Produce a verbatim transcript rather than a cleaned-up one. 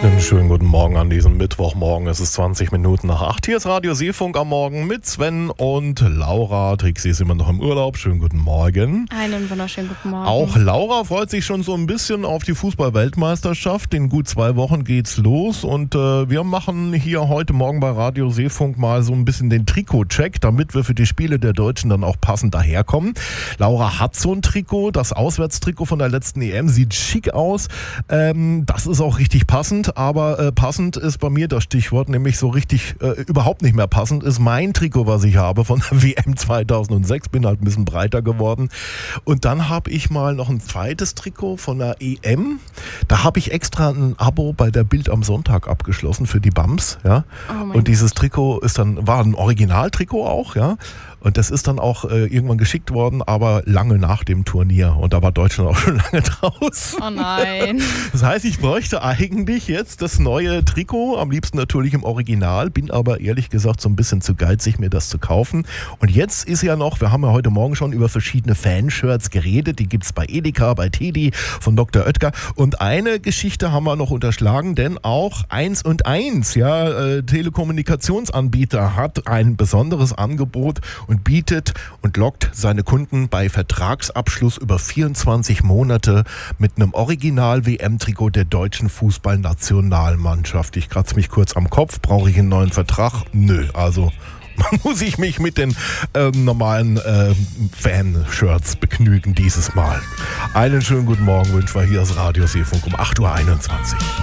Einen schönen guten Morgen an diesem Mittwochmorgen. Es ist zwanzig Minuten nach acht. Hier ist Radio Seefunk am Morgen mit Sven und Laura. Trixie ist immer noch im Urlaub. Schönen guten Morgen. Einen wunderschönen guten Morgen. Auch Laura freut sich schon so ein bisschen auf die Fußball-Weltmeisterschaft. In gut zwei Wochen geht's los. Und äh, wir machen hier heute Morgen bei Radio Seefunk mal so ein bisschen den Trikot-Check, damit wir für die Spiele der Deutschen dann auch passend daherkommen. Laura hat so ein Trikot, das Auswärtstrikot von der letzten E M. Sieht schick aus. Ähm, das ist auch richtig passend. Aber äh, passend ist bei mir das Stichwort, nämlich so richtig äh, überhaupt nicht mehr passend ist mein Trikot, was ich habe von der W M zweitausendsechs. Bin halt ein bisschen breiter geworden. Und dann habe ich mal noch ein zweites Trikot von der E M. Da habe ich extra ein Abo bei der Bild am Sonntag abgeschlossen für die Bams. Ja? Oh und dieses Trikot ist dann, war ein Originaltrikot auch, ja. Und das ist dann auch äh, irgendwann geschickt worden, aber lange nach dem Turnier. Und da war Deutschland auch schon lange draußen. Oh nein. Das heißt, ich bräuchte eigentlich jetzt das neue Trikot, am liebsten natürlich im Original, bin aber ehrlich gesagt so ein bisschen zu geizig, mir das zu kaufen. Und jetzt ist ja noch, wir haben ja heute Morgen schon über verschiedene Fanshirts geredet, die gibt's bei Edeka, bei Teddy, von Doktor Oetker. Und eine Geschichte haben wir noch unterschlagen, denn auch eins und eins, ja, äh, Telekommunikationsanbieter hat ein besonderes Angebot und bietet und lockt seine Kunden bei Vertragsabschluss über vierundzwanzig Monate mit einem Original-W M-Trikot der deutschen Fußballnationalmannschaft. Ich kratze mich kurz am Kopf. Brauche ich einen neuen Vertrag? Nö, also muss ich mich mit den ähm, normalen äh, Fan-Shirts begnügen dieses Mal. Einen schönen guten Morgen wünschen wir hier aus Radio Seefunk um acht Uhr einundzwanzig.